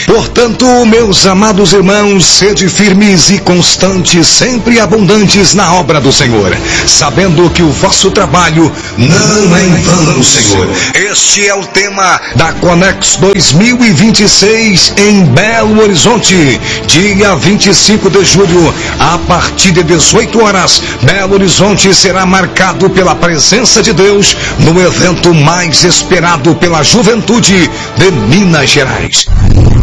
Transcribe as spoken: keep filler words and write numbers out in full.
Portanto, meus amados irmãos, sede firmes e constantes, sempre abundantes na obra do Senhor, sabendo que o vosso trabalho não é em vão no Senhor. Este é o tema da Conex dois mil e vinte e seis em Belo Horizonte, dia vinte e cinco de julho, a partir de dezoito horas. Belo Horizonte será marcado pela presença de Deus no evento mais esperado pela juventude de Minas Gerais.